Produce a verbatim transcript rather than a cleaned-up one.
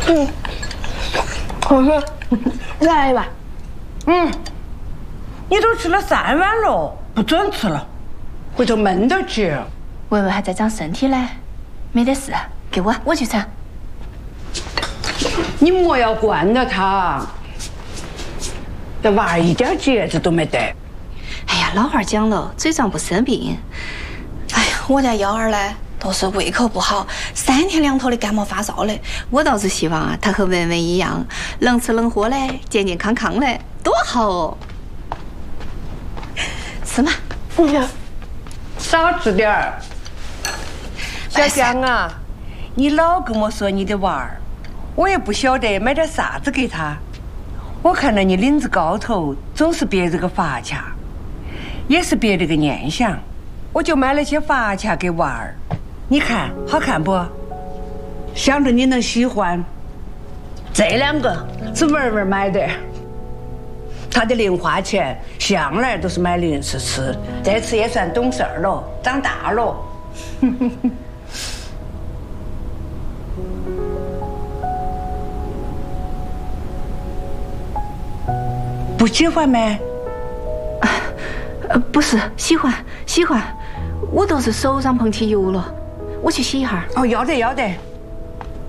嗯，好吃，再来一碗。 嗯，你都吃了三碗了，不准吃了，回头闷到起。 维维还在长身体嘞，没得事，给我，我去盛。 你莫要惯着他，这娃儿一点节制都没得。 哎呀，老话讲了，嘴上不生病。哎呀，我家幺儿呢，都是胃口不好，三天两头的感冒发烧的。我倒是希望啊，他和文文一样，能吃能喝嘞，健健康康嘞，多好哦。吃嘛， 嗯， 少吃点儿。小江啊，你老跟我说你的娃儿，我也不晓得买点啥子给他。我看到你领子高头总是别着个发卡，也是别着个念想，我就买了些发卡给娃儿。你看好看不？想着你能喜欢。这两个是文文买的，他的零花钱向来都是买零食吃，这次也算懂事儿了，长大了。不喜欢吗？ 呃，不是，喜欢喜欢，我都是手上碰起油了，我去洗一下。 哦，要得要得。